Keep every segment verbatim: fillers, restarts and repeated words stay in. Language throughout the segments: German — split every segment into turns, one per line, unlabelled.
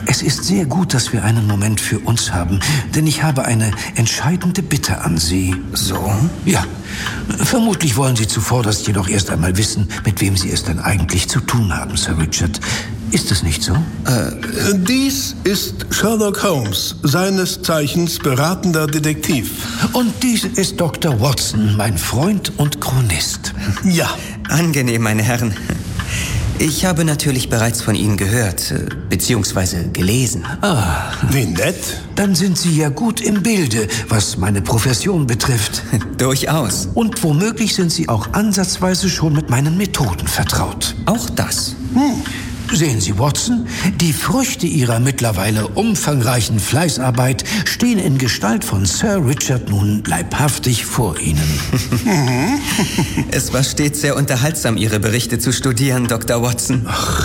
Es ist sehr gut, dass wir einen Moment für uns haben, denn ich habe eine entscheidende Bitte an Sie.
So?
Ja, vermutlich wollen Sie zuvorderst jedoch erst einmal wissen, mit wem Sie es denn eigentlich zu tun haben, Sir Richard. Ist es nicht so?
Äh, dies ist Sherlock Holmes, seines Zeichens beratender Detektiv.
Und dies ist Doktor Watson, mein Freund und Chronist.
Ja.
Angenehm, meine Herren. Ich habe natürlich bereits von Ihnen gehört, beziehungsweise gelesen.
Ah.
Wie nett.
Dann sind Sie ja gut im Bilde, was meine Profession betrifft.
Durchaus.
Und womöglich sind Sie auch ansatzweise schon mit meinen Methoden vertraut.
Auch das.
Hm. Sehen Sie, Watson, die Früchte Ihrer mittlerweile umfangreichen Fleißarbeit stehen in Gestalt von Sir Richard nun leibhaftig vor Ihnen.
Es war stets sehr unterhaltsam, Ihre Berichte zu studieren, Doktor Watson.
Ach,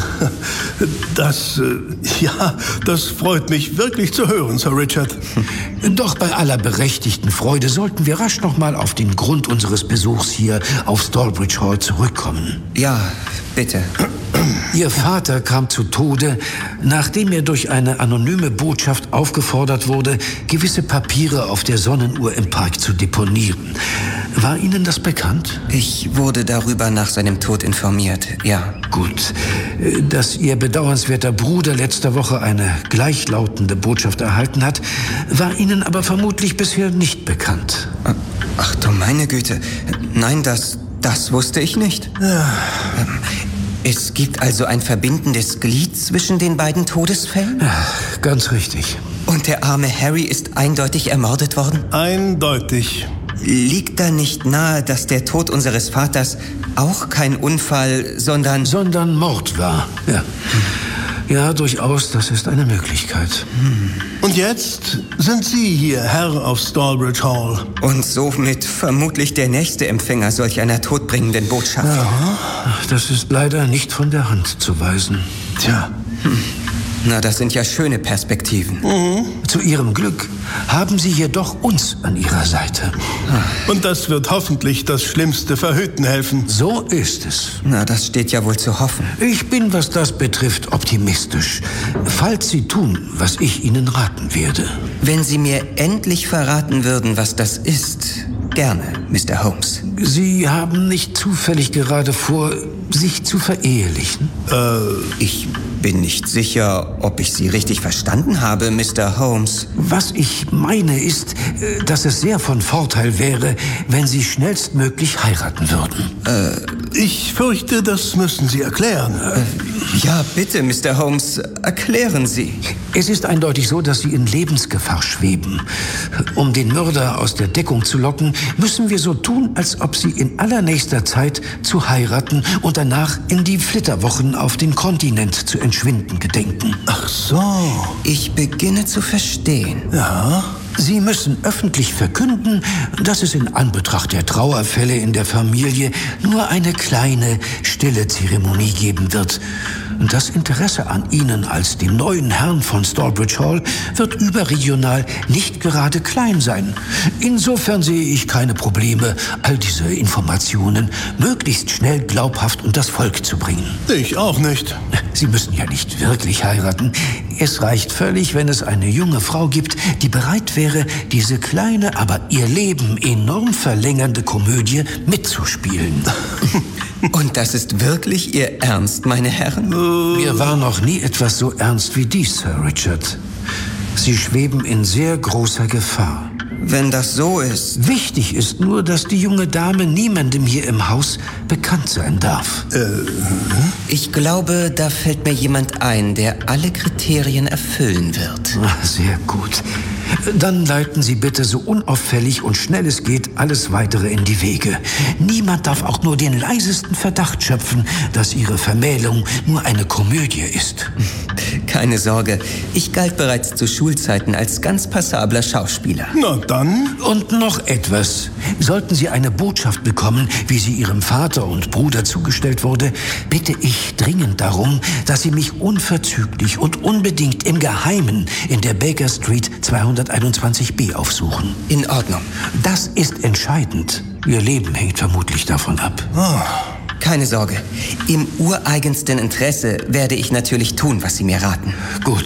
das, äh, ja, das freut mich wirklich zu hören, Sir Richard.
Doch bei aller berechtigten Freude sollten wir rasch noch mal auf den Grund unseres Besuchs hier auf Stalbridge Hall zurückkommen.
Ja, bitte.
Ihr Vater kam zu Tode, nachdem er durch eine anonyme Botschaft aufgefordert wurde, gewisse Papiere auf der Sonnenuhr im Park zu deponieren. War Ihnen das bekannt?
Ich wurde darüber nach seinem Tod informiert, ja.
Gut. Dass Ihr bedauernswerter Bruder letzte Woche eine gleichlautende Botschaft erhalten hat, war Ihnen aber vermutlich bisher nicht bekannt.
Ach du meine Güte. Nein, das, das wusste ich nicht.
Ja.
Ähm, Es gibt also ein verbindendes Glied zwischen den beiden Todesfällen?
Ja, ganz richtig.
Und der arme Harry ist eindeutig ermordet worden?
Eindeutig.
Liegt da nicht nahe, dass der Tod unseres Vaters auch kein Unfall, sondern...
Sondern Mord war, ja. Ja, durchaus, das ist eine Möglichkeit.
Hm. Und jetzt sind Sie hier Herr auf Stalbridge Hall.
Und somit vermutlich der nächste Empfänger solch einer todbringenden Botschaft.
Ja.
Das ist leider nicht von der Hand zu weisen.
Tja.
Hm. Na, das sind ja schöne Perspektiven.
Mhm.
Zu Ihrem Glück haben Sie jedoch uns an Ihrer Seite.
Und das wird hoffentlich das Schlimmste verhüten helfen.
So ist es.
Na, das steht ja wohl zu hoffen.
Ich bin, was das betrifft, optimistisch. Falls Sie tun, was ich Ihnen raten werde.
Wenn Sie mir endlich verraten würden, was das ist, gerne, Mister Holmes.
Sie haben nicht zufällig gerade vor, sich zu verehelichen?
Äh,
ich bin nicht sicher, ob ich Sie richtig verstanden habe, Mister Holmes.
Was ich meine ist, dass es sehr von Vorteil wäre, wenn Sie schnellstmöglich heiraten würden.
Äh, ich fürchte, das müssen Sie erklären.
Äh, ja, bitte, Mister Holmes, erklären Sie.
Es ist eindeutig so, dass Sie in Lebensgefahr schweben. Um den Mörder aus der Deckung zu locken, müssen wir so tun, als ob Sie in allernächster Zeit zu heiraten und danach in die Flitterwochen auf den Kontinent zu entschwinden gedenken.
Ach so.
Ich beginne zu verstehen.
Ja.
Sie müssen öffentlich verkünden, dass es in Anbetracht der Trauerfälle in der Familie nur eine kleine, stille Zeremonie geben wird. Und das Interesse an Ihnen als dem neuen Herrn von Stalbridge Hall wird überregional nicht gerade klein sein. Insofern sehe ich keine Probleme, all diese Informationen möglichst schnell glaubhaft unter das Volk zu bringen.
Ich auch nicht.
Sie müssen ja nicht wirklich heiraten. Es reicht völlig, wenn es eine junge Frau gibt, die bereit wäre, diese kleine, aber ihr Leben enorm verlängernde Komödie mitzuspielen.
Und das ist wirklich Ihr Ernst, meine Herren?
Mir war noch nie etwas so ernst wie dies, Sir Richard. Sie schweben in sehr großer Gefahr.
Wenn das so ist...
Wichtig ist nur, dass die junge Dame niemandem hier im Haus bekannt sein darf.
Äh,
ich glaube, da fällt mir jemand ein, der alle Kriterien erfüllen wird.
Ach, sehr gut. Dann leiten Sie bitte so unauffällig und schnell es geht alles Weitere in die Wege. Niemand darf auch nur den leisesten Verdacht schöpfen, dass Ihre Vermählung nur eine Komödie ist.
Keine Sorge, ich galt bereits zu Schulzeiten als ganz passabler Schauspieler.
Na dann.
Und noch etwas. Sollten Sie eine Botschaft bekommen, wie sie Ihrem Vater und Bruder zugestellt wurde, bitte ich dringend darum, dass Sie mich unverzüglich und unbedingt im Geheimen in der Baker Street zweihunderteinundzwanzig b aufsuchen.
In Ordnung.
Das ist entscheidend. Ihr Leben hängt vermutlich davon ab.
Oh.
Keine Sorge. Im ureigensten Interesse werde ich natürlich tun, was Sie mir raten.
Gut.